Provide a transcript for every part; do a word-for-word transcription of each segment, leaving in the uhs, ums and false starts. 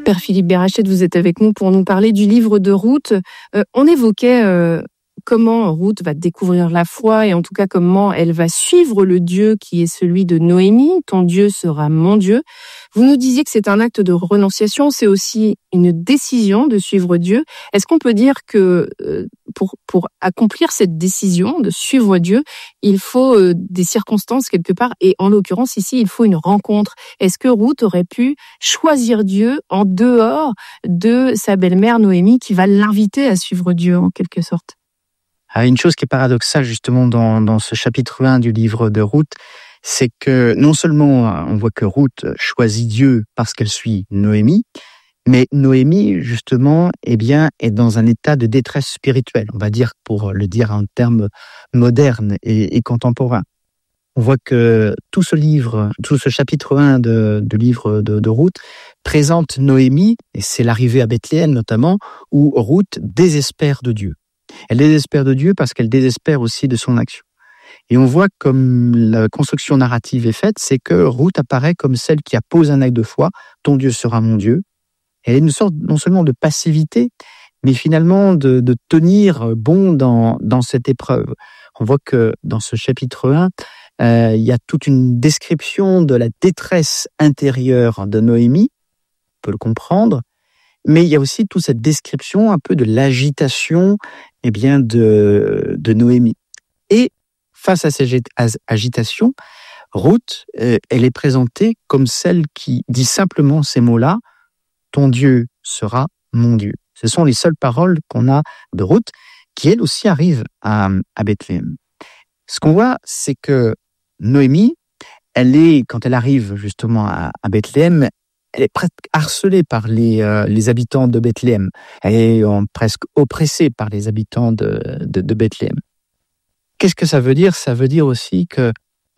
Père Philippe Bérachet, vous êtes avec nous pour nous parler du livre de Ruth. Euh, on évoquait euh, comment Ruth va découvrir la foi et en tout cas comment elle va suivre le Dieu qui est celui de Noémie. Ton Dieu sera mon Dieu. Vous nous disiez que c'est un acte de renonciation, c'est aussi une décision de suivre Dieu. Est-ce qu'on peut dire que euh, pour, pour accomplir cette décision de suivre Dieu, il faut euh, des circonstances quelque part et en l'occurrence ici, il faut une rencontre. Est-ce que Ruth aurait pu choisir Dieu en dehors de sa belle-mère Noémie qui va l'inviter à suivre Dieu en quelque sorte? Ah, une chose qui est paradoxale justement dans, dans ce chapitre un du livre de Ruth, c'est que non seulement on voit que Ruth choisit Dieu parce qu'elle suit Noémie, mais Noémie justement eh bien, est dans un état de détresse spirituelle, on va dire pour le dire en termes modernes et, et contemporains. On voit que tout ce livre, tout ce chapitre un de, du livre de, de Ruth présente Noémie, et c'est l'arrivée à Bethléem notamment, où Ruth désespère de Dieu. Elle désespère de Dieu parce qu'elle désespère aussi de son action. Et on voit comme la construction narrative est faite, c'est que Ruth apparaît comme celle qui a posé un acte de foi, « Ton Dieu sera mon Dieu ». Elle est une sorte non seulement de passivité, mais finalement de, de tenir bon dans, dans cette épreuve. On voit que dans ce chapitre un, euh, il y a toute une description de la détresse intérieure de Noémie, on peut le comprendre, mais il y a aussi toute cette description un peu de l'agitation eh bien, de, de Noémie. Et face à cette agitation, Ruth, euh, elle est présentée comme celle qui dit simplement ces mots-là, « Ton Dieu sera mon Dieu ». Ce sont les seules paroles qu'on a de Ruth, qui elle aussi arrive à, à Bethléem. Ce qu'on voit, c'est que Noémie, elle est, quand elle arrive justement à, à Bethléem, elle est presque harcelée par les, euh, les habitants de Bethléem. Elle est euh, presque oppressée par les habitants de, de, de Bethléem. Qu'est-ce que ça veut dire? Ça veut dire aussi que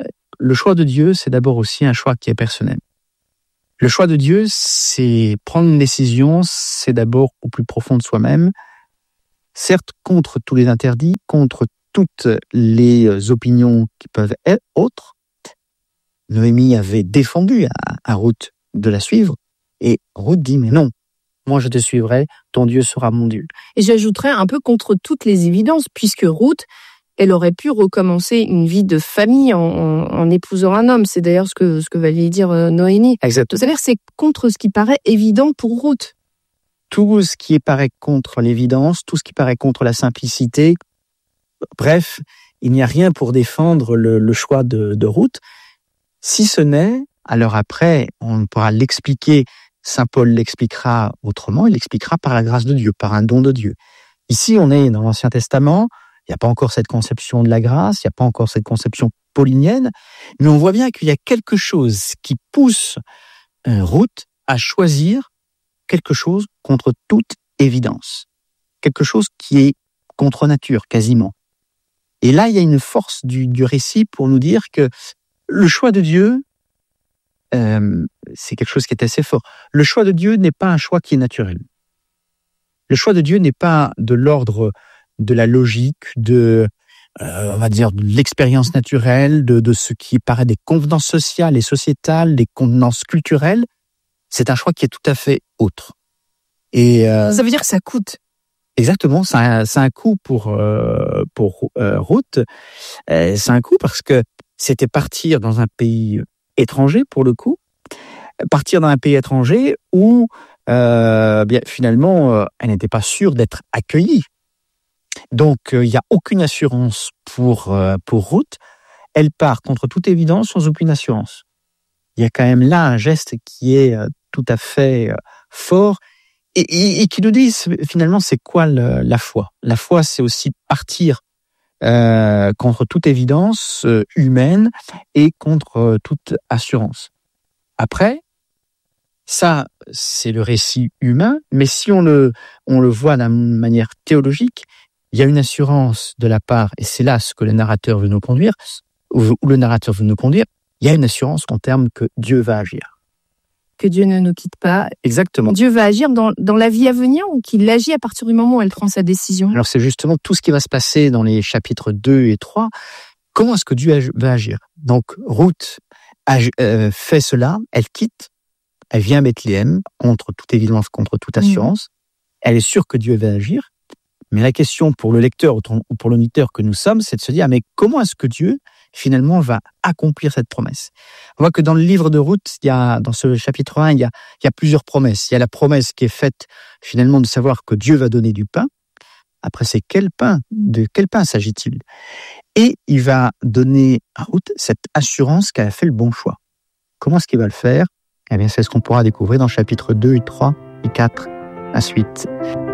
le choix de Dieu, c'est d'abord aussi un choix qui est personnel. Le choix de Dieu, c'est prendre une décision, c'est d'abord au plus profond de soi-même, certes contre tous les interdits, contre toutes les opinions qui peuvent être autres. Noémie avait défendu à, à Ruth de la suivre, et Ruth dit, mais non, moi je te suivrai, ton Dieu sera mon Dieu. Et j'ajouterais un peu contre toutes les évidences, puisque Ruth, elle aurait pu recommencer une vie de famille en, en, en épousant un homme. C'est d'ailleurs ce que, ce que va lui dire Noémie. Exactement. C'est-à-dire c'est contre ce qui paraît évident pour Ruth. Tout ce qui paraît contre l'évidence, tout ce qui paraît contre la simplicité, bref, il n'y a rien pour défendre le, le choix de, de Ruth, si ce n'est, alors après, on pourra l'expliquer, saint Paul l'expliquera autrement, il l'expliquera par la grâce de Dieu, par un don de Dieu. Ici, on est dans l'Ancien Testament, il n'y a pas encore cette conception de la grâce, il n'y a pas encore cette conception paulinienne, mais on voit bien qu'il y a quelque chose qui pousse euh, Ruth à choisir quelque chose contre toute évidence. Quelque chose qui est contre nature, quasiment. Et là, il y a une force du, du récit pour nous dire que le choix de Dieu, euh, c'est quelque chose qui est assez fort. Le choix de Dieu n'est pas un choix qui est naturel. Le choix de Dieu n'est pas de l'ordre de la logique, de, euh, on va dire, de l'expérience naturelle, de, de ce qui paraît des convenances sociales et sociétales, des convenances culturelles. C'est un choix qui est tout à fait autre. Et euh, ça veut dire que ça coûte. Exactement, c'est un, c'est un coût pour euh, pour euh, Ruth. Euh, c'est un coût parce que c'était partir dans un pays étranger pour le coup, partir dans un pays étranger où euh, bien finalement euh, elle n'était pas sûre d'être accueillie. Donc il euh, y a aucune assurance pour euh, pour Ruth. Elle part contre toute évidence sans aucune assurance. Il y a quand même là un geste qui est euh, tout à fait euh, fort. Et, et, et qui nous disent finalement c'est quoi le, la foi. La foi, c'est aussi partir euh, contre toute évidence euh, humaine et contre euh, toute assurance. Après, ça, c'est le récit humain, mais si on le, on le voit d'une manière théologique, il y a une assurance de la part, et c'est là ce que le narrateur veut nous conduire, ou, ou le narrateur veut nous conduire, il y a une assurance en termes que Dieu va agir. Que Dieu ne nous quitte pas. Exactement. Dieu va agir dans, dans la vie à venir ou qu'il agit à partir du moment où elle prend sa décision? Alors c'est justement tout ce qui va se passer dans les chapitres deux et trois. Comment est-ce que Dieu va agir? Donc Ruth ag- euh, fait cela, elle quitte Elle vient à Bethléem, contre toute évidence, contre toute assurance. Mmh. Elle est sûre que Dieu va agir. Mais la question pour le lecteur ou pour l'auditeur que nous sommes, c'est de se dire, mais comment est-ce que Dieu, finalement, va accomplir cette promesse? On voit que dans le livre de Ruth, il y a, dans ce chapitre un, il y a, il y a plusieurs promesses. Il y a la promesse qui est faite, finalement, de savoir que Dieu va donner du pain. Après, c'est quel pain? De quel pain s'agit-il? Et il va donner à Ruth cette assurance qu'elle a fait le bon choix. Comment est-ce qu'il va le faire? Eh bien, c'est ce qu'on pourra découvrir dans chapitres deux et trois et quatre, à suite.